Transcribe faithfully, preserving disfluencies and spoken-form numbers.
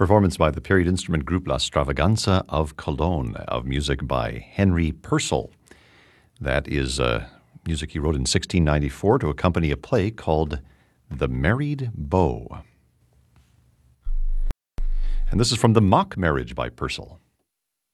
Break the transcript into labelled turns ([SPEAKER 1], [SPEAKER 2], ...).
[SPEAKER 1] performance by the period instrument group La Stravaganza of Cologne, of music by Henry Purcell. That is uh, music he wrote in sixteen ninety-four to accompany a play called The Married Beau. And this is from The Mock Marriage by Purcell.